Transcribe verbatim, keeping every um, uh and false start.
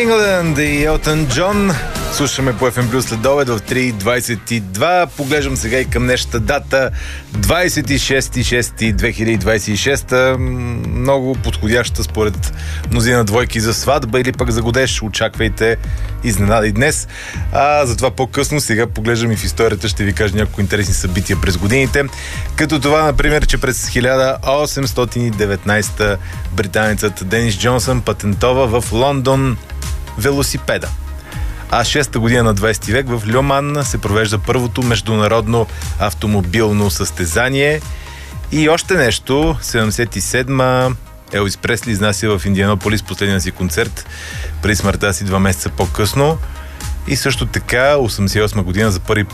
England и Елтън Джон. Слушаме по еф ем Блюз след обед в три двайсет и два. Поглеждам сега и към днешната дата. двайсет и шести юни две хиляди двайсет и шеста. Много подходяща според мнозина двойки за сватба или пък за годеж. Очаквайте изненади днес. А затова по-късно сега поглеждам и в историята. Ще ви кажа няколко интересни събития през годините. Като това, например, че през хиляда осемстотин и деветнайсета британецът Денис Джонсън патентова в Лондон велосипеда. А шеста година на двайсети век в Льоман се провежда първото международно автомобилно състезание. И още нещо, седемдесет и седма Елвис Пресли изнася в Индианаполис последния си концерт преди смъртта си два месеца по-късно. И също така, осемдесет и осма година за първи път